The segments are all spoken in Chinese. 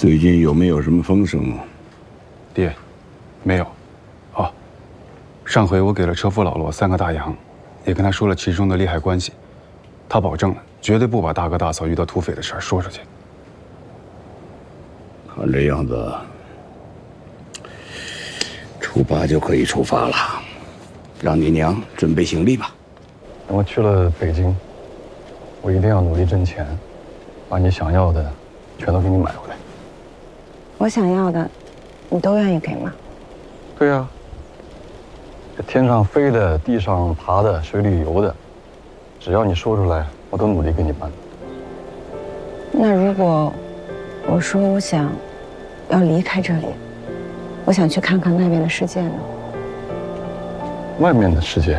最近有没有什么风声啊？ 爹，没有。哦，上回我给了车夫老罗3个大洋，也跟他说了其中的利害关系，他保证了绝对不把大哥大嫂遇到土匪的事儿说出去。 看这样子，初8就可以出发了，让你娘准备行李吧。 等我去了北京，我一定要努力挣钱，把你想要的全都给你买回来。 我想要的，你都愿意给吗？ 对呀，这天上飞的、地上爬的、水里游的，只要你说出来，我都努力给你办。 那如果我说我想要离开这里，我想去看看外面的世界呢？ 外面的世界？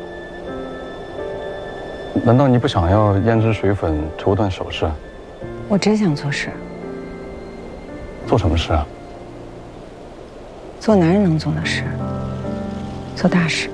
难道你不想要胭脂水粉、绸缎首饰？ 我只想做事。 做什么事啊？ 做男人能做的事，做大事。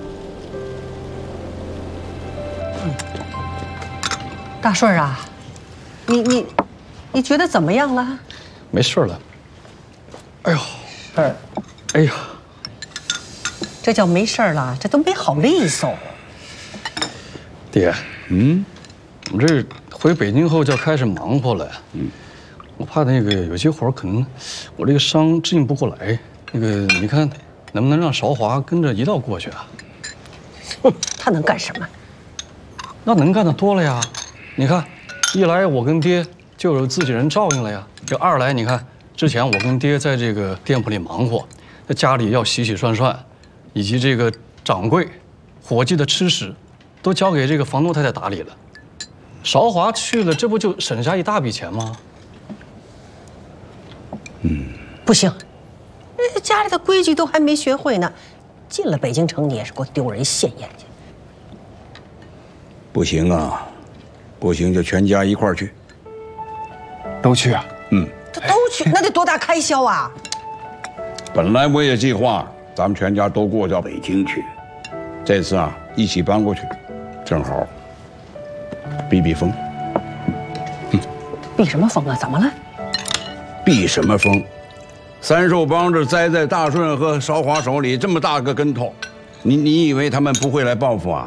大顺啊，你觉得怎么样了？ 没事了。哎呦，哎呀， 这叫没事了，这都没好利索。 爹，我这回北京后就要开始忙活了呀。我怕那个有些活可能我这个伤适应不过来。那个你看，能不能让韶华跟着一道过去啊？ 他能干什么？ 那能干的多了呀。你看，一来我跟爹就有自己人照应了呀。这二来，你看之前我跟爹在这个店铺里忙活，在家里要洗洗涮涮，以及这个掌柜、伙计的吃食，都交给这个房东太太打理了。韶华去了，这不就省下一大笔钱吗？ 不行，家里的规矩都还没学会呢，进了北京城你也是给我丢人现眼去。 不行啊，不行就全家一块儿去。 都去啊？ 这都去，那得多大开销啊！ 本来我也计划咱们全家都过到北京去，这次啊一起搬过去，正好避避风。 避什么风啊？怎么了？ 避什么风？三寿帮这栽在大顺和韶华手里这么大个跟头，你以为他们不会来报复啊？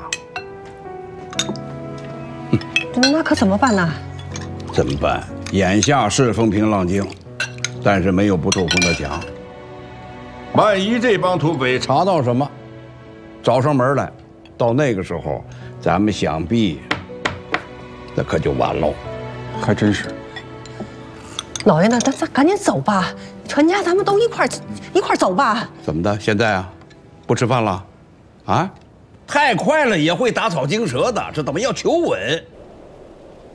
那可怎么办呢？ 怎么办？眼下是风平浪静，但是没有不透风的墙。万一这帮土匪查到什么，找上门来，到那个时候，咱们想避，那可就完喽。 还真是。 老爷呢？咱赶紧走吧，全家咱们都一块走吧。 怎么的？现在啊，不吃饭了？啊？太快了也会打草惊蛇的，这怎么要求稳？